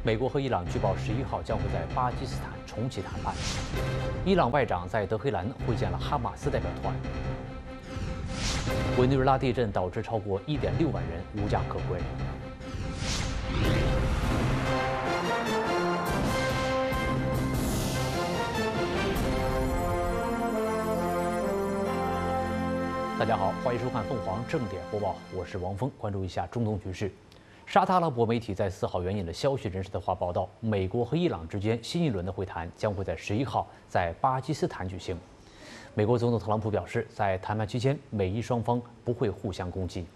美国和伊朗据报11号将会在巴基斯坦重启谈判。伊朗外长在德黑兰会见了哈马斯代表团。委内瑞拉地震导致超过1.6万人无家可归。大家好，欢迎收看凤凰正点播报，我是王峰。关注一下中东局势。沙特阿拉伯媒体在4号援引了消息人士的话报道，美国和伊朗之间新一轮的会谈将会在11号在巴基斯坦举行。美国总统特朗普表示，在谈判期间，美伊双方不会互相攻击。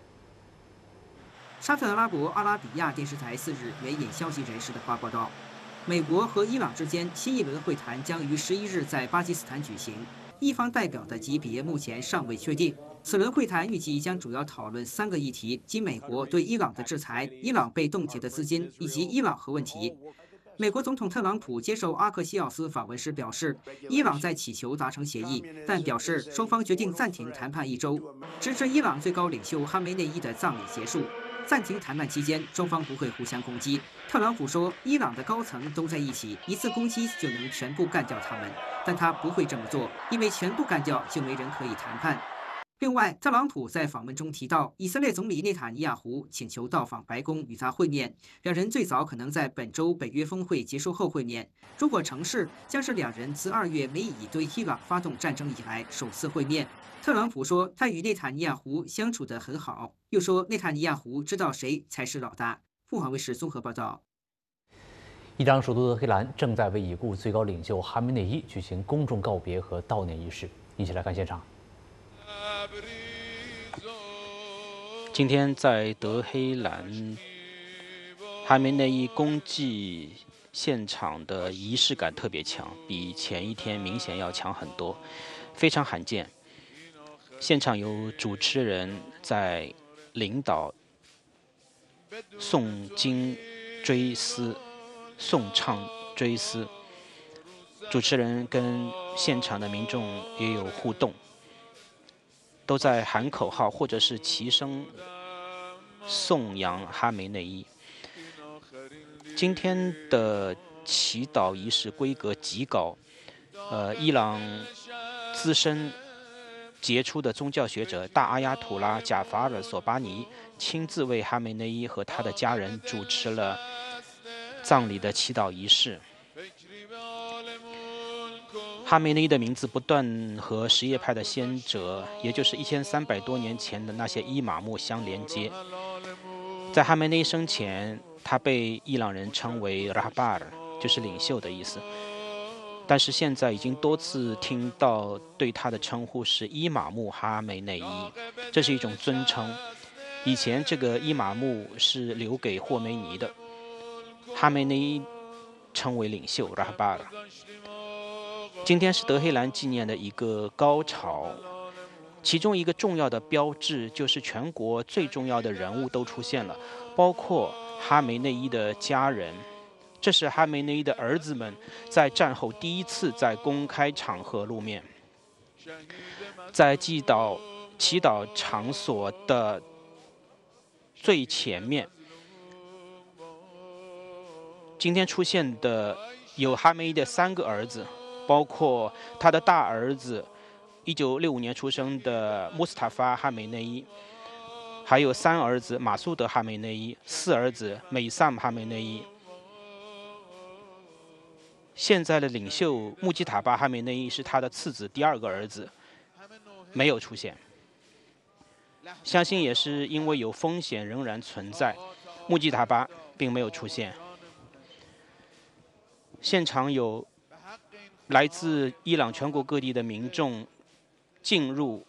沙特阿拉伯阿拉比亚电视台4日援引消息人士的话报道，美国和伊朗之间新一轮会谈将于11日在巴基斯坦举行。伊方代表的级别目前尚未确定。此轮会谈预计将主要讨论3个议题，即美国对伊朗的制裁、伊朗被冻结的资金以及伊朗核问题。美国总统特朗普接受阿克西奥斯访问时表示，伊朗在祈求达成协议，但表示双方决定暂停谈判1周，直至伊朗最高领袖哈梅内伊的葬礼结束。暂停谈判期间，双方不会互相攻击。特朗普说，伊朗的高层都在一起，一次攻击就能全部干掉他们，但他不会这么做，因为全部干掉就没人可以谈判。另外，特朗普在访问中提到，以色列总理内塔尼亚胡请求到访白宫与他会面，两人最早可能在本周北约峰会结束后会面。如果成事，将是两人自2月美以对伊朗发动战争以来首次会面。特朗普说，他与内塔尼亚胡相处得很好，又说内塔尼亚胡知道谁才是老大。凤凰卫视综合报道。 伊朗首都德黑兰正在为已故最高领袖哈梅内伊举行公众告别和悼念仪式，一起来看现场。 今天在德黑兰，哈梅内伊公祭现场的仪式感特别强，比前一天明显要强很多，非常罕见。现场有主持人在领导诵经追思、颂唱追思，主持人跟现场的民众也有互动。都在喊口号或者是齐声颂扬哈梅内伊。今天的祈祷仪式规格极高，伊朗资深杰出的宗教学者大阿亚图拉贾法尔索巴尼亲自为哈梅内伊和他的家人主持了葬礼的祈祷仪式。哈梅内伊的名字不断和什叶派的先哲，也就是1300多年前的那些伊玛目相连接。在哈梅内伊生前，他被伊朗人称为 Rahbar， 就是领袖的意思。但是现在已经多次听到对他的称呼是伊玛目哈梅内伊，这是一种尊称。以前这个伊玛目是留给霍梅尼的，哈梅内伊称为领袖 Rahbar。今天是德黑兰纪念的一个高潮，其中一个重要的标志就是全国最重要的人物都出现了，包括哈梅内伊的家人。这是哈梅内伊的儿子们在战后第一次在公开场合露面。在祈祷场所的最前面，今天出现的有哈梅内伊的3个儿子，包括他的大儿子1965年出生的穆斯塔法·哈梅内伊，还有3儿子马苏德·哈梅内伊，4儿子美萨姆·哈梅内伊。现在的领袖穆基塔巴·哈梅内伊是他的次子第2个儿子，没有出现。相信也是因为有风险仍然存在，穆基塔巴并没有出现。现场有来自伊朗全国各地的民众进入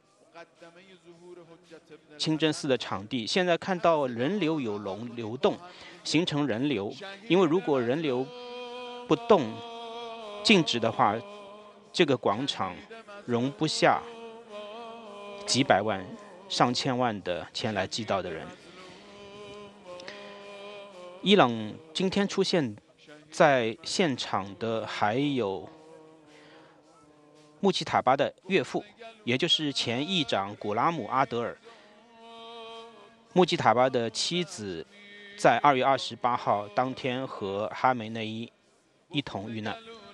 清真寺的场地，现在看到人流有流动，形成人流。因为如果人流不动、静止的话，这个广场容不下几百万、上千万的前来祭祷的人。伊朗今天出现在现场的还有穆奇塔巴的岳父，也就是前议长古拉姆阿德尔，穆基塔巴的妻子在2月28号当天和哈梅内伊一同遇难。